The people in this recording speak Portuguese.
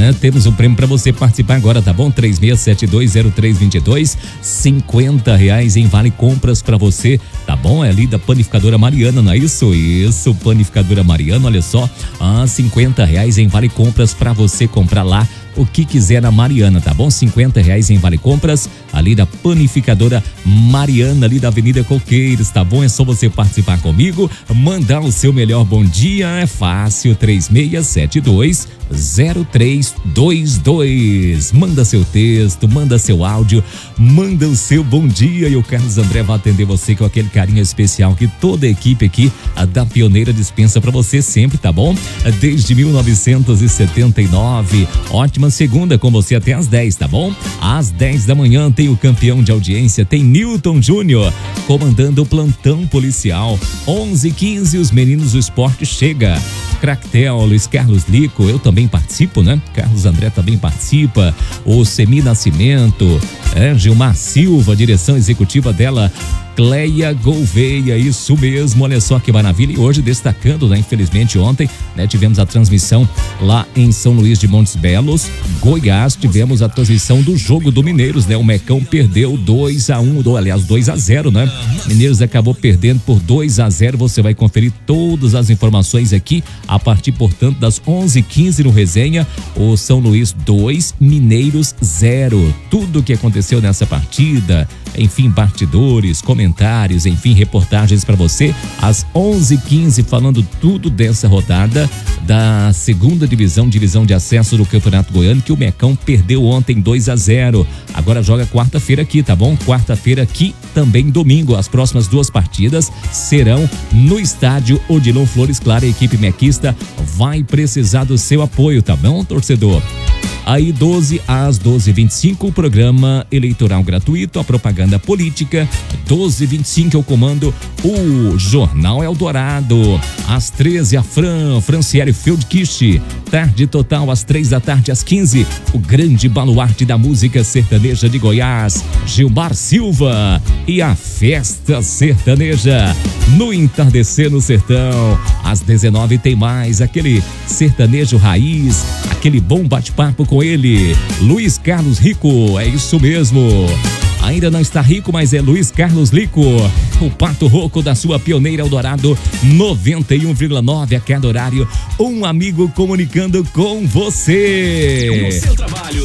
Temos um prêmio para você participar agora, tá bom? 36720322, R$50 em vale compras para você, tá bom? É ali da Panificadora Mariana, não é isso? Isso, Panificadora Mariana, olha só, R$50 em vale compras para você comprar lá o que quiser na Mariana, tá bom? R$50 em vale compras ali da Panificadora Mariana, ali da Avenida Coqueiros, tá bom? É só você participar comigo, mandar o seu melhor bom dia, é fácil, 36720322. Manda seu texto, manda seu áudio, manda o seu bom dia e o Carlos André vai atender você com aquele carinho especial que toda a equipe aqui da Pioneira dispensa pra você sempre, tá bom? Desde 1979, ótima segunda com você até às 10, tá bom? Às 10 da manhã tem o campeão de audiência, tem Newton Júnior comandando o plantão policial. 11h15 os meninos do esporte chega. Cractel, Luiz Carlos Lico, eu também participo, né? Carlos André também participa. O Semi Nascimento, Gilmar Silva, direção executiva dela, Cleia Gouveia, isso mesmo, olha só que maravilha. E hoje destacando, né? Infelizmente ontem, né? Tivemos a transmissão lá em São Luís de Montes Belos, Goiás, tivemos a transmissão do jogo do Mineiros, né? O Mecão perdeu 2-1, aliás 2-0, né? Mineiros acabou perdendo por 2-0, você vai conferir todas as informações aqui, a partir, portanto, das 11h15 no Resenha, o São Luís 2, Mineiros 0. Tudo o que aconteceu nessa partida, enfim, bastidores, comentários, enfim, reportagens para você às 11h15, falando tudo dessa rodada da segunda divisão de acesso do Campeonato Goiano, que o Mecão perdeu ontem 2-0. Agora joga quarta-feira aqui, tá bom? Quarta-feira aqui, também domingo. As próximas duas partidas serão no estádio Odilon Flores Clara. A equipe mequista vai precisar do seu apoio, tá bom, torcedor? Aí 12 às 12h25, o programa eleitoral gratuito, a propaganda política. 12h25 eu comando o Jornal Eldorado. Às 13h, a Franciele Feldkist. Tarde total às 3 da tarde, às 15h, o grande baluarte da música sertaneja de Goiás, Gilmar Silva. E a festa sertaneja no Entardecer no Sertão. Às 19h tem mais aquele sertanejo raiz, aquele bom bate-papo com ele, Luiz Carlos Rico, é isso mesmo. Ainda não está rico, mas é Luiz Carlos Lico, o pato rouco da sua Pioneira Eldorado 91,9 a cada horário. Um amigo comunicando com você. No seu trabalho.